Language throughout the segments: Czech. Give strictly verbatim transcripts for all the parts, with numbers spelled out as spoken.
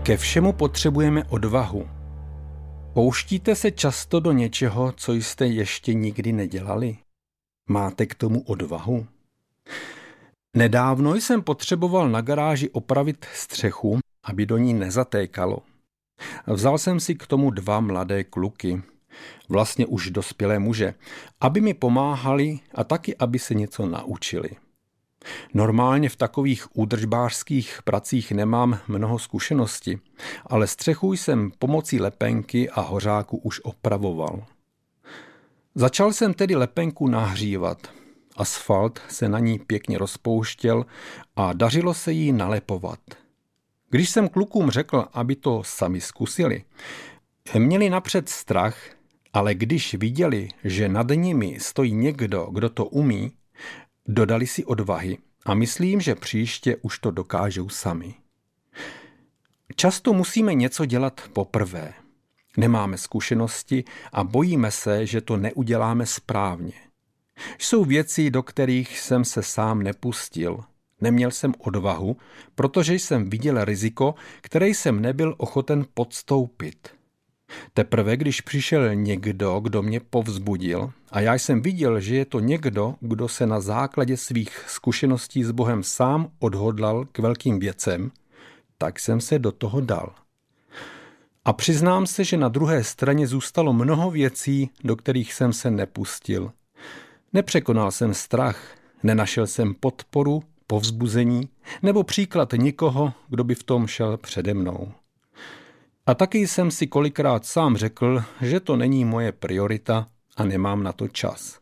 Ke všemu potřebujeme odvahu. Pouštíte se často do něčeho, co jste ještě nikdy nedělali? Máte k tomu odvahu? Nedávno jsem potřeboval na garáži opravit střechu, aby do ní nezatékalo. Vzal jsem si k tomu dva mladé kluky, vlastně už dospělé muže, aby mi pomáhali a taky, aby se něco naučili. Normálně v takových údržbářských pracích nemám mnoho zkušenosti, ale střechu jsem pomocí lepenky a hořáku už opravoval. Začal jsem tedy lepenku nahřívat. Asfalt se na ní pěkně rozpouštěl a dařilo se jí nalepovat. Když jsem klukům řekl, aby to sami zkusili, měli napřed strach, ale když viděli, že nad nimi stojí někdo, kdo to umí, dodali si odvahy a myslím, že příště už to dokážou sami. Často musíme něco dělat poprvé. Nemáme zkušenosti a bojíme se, že to neuděláme správně. Jsou věci, do kterých jsem se sám nepustil. Neměl jsem odvahu, protože jsem viděl riziko, které jsem nebyl ochoten podstoupit. Teprve, když přišel někdo, kdo mě povzbudil, a já jsem viděl, že je to někdo, kdo se na základě svých zkušeností s Bohem sám odhodlal k velkým věcem, tak jsem se do toho dal. A přiznám se, že na druhé straně zůstalo mnoho věcí, do kterých jsem se nepustil. Nepřekonal jsem strach, nenašel jsem podporu, povzbuzení nebo příklad nikoho, kdo by v tom šel přede mnou. A taky jsem si kolikrát sám řekl, že to není moje priorita a nemám na to čas.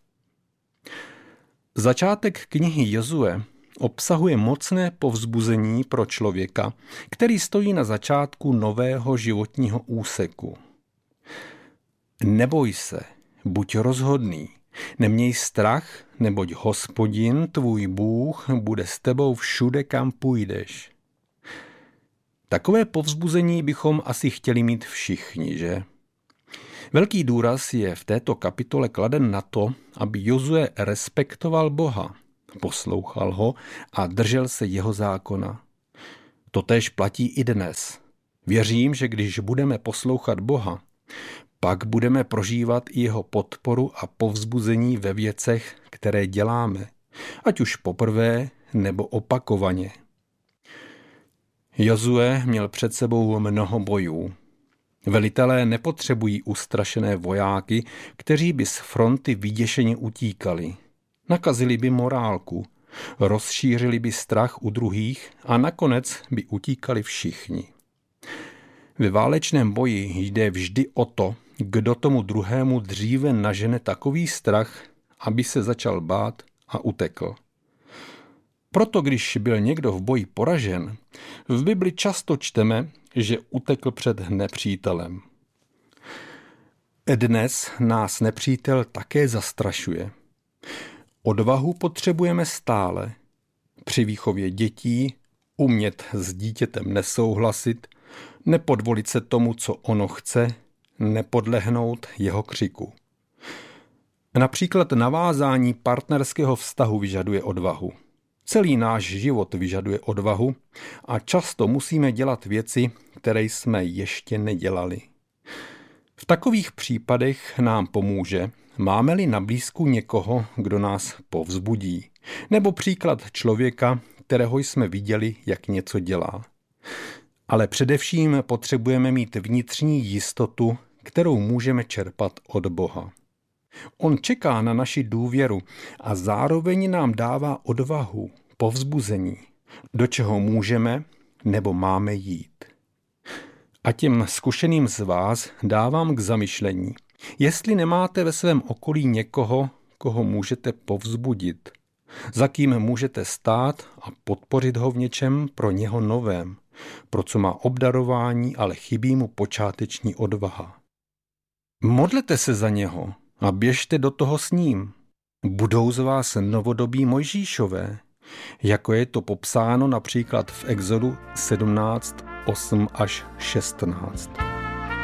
Začátek knihy Jozue obsahuje mocné povzbuzení pro člověka, který stojí na začátku nového životního úseku. Neboj se, buď rozhodný, neměj strach, neboť Hospodin, tvůj Bůh, bude s tebou všude, kam půjdeš. Takové povzbuzení bychom asi chtěli mít všichni, že? Velký důraz je v této kapitole kladen na to, aby Jozue respektoval Boha, poslouchal ho a držel se jeho zákona. Totéž platí i dnes. Věřím, že když budeme poslouchat Boha, pak budeme prožívat i jeho podporu a povzbuzení ve věcech, které děláme, ať už poprvé nebo opakovaně. Jozue měl před sebou mnoho bojů. Velitelé nepotřebují ustrašené vojáky, kteří by z fronty vyděšeně utíkali. Nakazili by morálku, rozšířili by strach u druhých a nakonec by utíkali všichni. Ve válečném boji jde vždy o to, kdo tomu druhému dříve nažene takový strach, aby se začal bát a utekl. Proto když byl někdo v boji poražen, v Bibli často čteme, že utekl před nepřítelem. Dnes nás nepřítel také zastrašuje. Odvahu potřebujeme stále. Při výchově dětí umět s dítětem nesouhlasit, nepodvolit se tomu, co ono chce, nepodlehnout jeho křiku. Například navázání partnerského vztahu vyžaduje odvahu. Celý náš život vyžaduje odvahu a často musíme dělat věci, které jsme ještě nedělali. V takových případech nám pomůže, máme-li na blízku někoho, kdo nás povzbudí, nebo příklad člověka, kterého jsme viděli, jak něco dělá. Ale především potřebujeme mít vnitřní jistotu, kterou můžeme čerpat od Boha. On čeká na naši důvěru a zároveň nám dává odvahu, povzbuzení, do čeho můžeme nebo máme jít. A těm zkušeným z vás dávám k zamyšlení, jestli nemáte ve svém okolí někoho, koho můžete povzbudit, za kým můžete stát a podpořit ho v něčem pro něho novém, pro co má obdarování, ale chybí mu počáteční odvaha. Modlete se za něho a běžte do toho s ním. Budou z vás novodobí Mojžíšové, jako je to popsáno například v Exodu sedmnáct, osm až šestnáct.